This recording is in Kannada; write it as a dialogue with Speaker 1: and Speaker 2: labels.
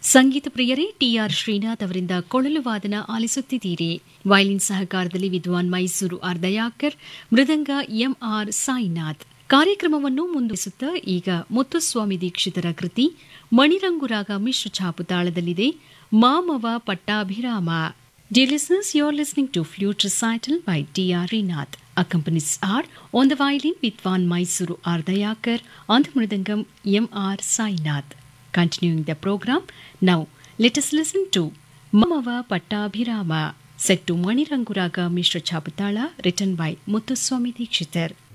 Speaker 1: ಸಂಗೀತ ಪ್ರಿಯರೇ, ಟಿಆರ್ ಶ್ರೀನಾಥ್ ಅವರಿಂದ ಕೊಳಲು ವಾದನ ಆಲಿಸುತ್ತಿದ್ದೀರಿ. ವಯಲಿನ್ ಸಹಕಾರದಲ್ಲಿ ವಿದ್ವಾನ್ ಮೈಸೂರು ಆರ್ ದಯಾಕರ್, ಮೃದಂಗ ಎಂಆರ್ ಸಾಯಿನಾಥ್. ಕಾರ್ಯಕ್ರಮವನ್ನು ಮುಂದುವರಿಸುತ್ತಾ ಈಗ ಮುತ್ತುಸ್ವಾಮಿ ದೀಕ್ಷಿತರ ಕೃತಿ ಮಣಿರಂಗು ರಾಗ ಮಿಶ್ರ ಛಾಪು ತಾಳದಲ್ಲಿದೆ, ಮಾಮವ Pattabhirama. Dear listeners, you are listening to Flute Recital by T.R. Srinath. Accompanies are on the violin Vidwan Mysuru R. Dayakar, on the mridangam M.R. Sainath. Continuing the program, now let us listen to Mamava Pattabhirama, set to Maniranguraga Mishra Chaputala, written by Muthuswami Dikshitar.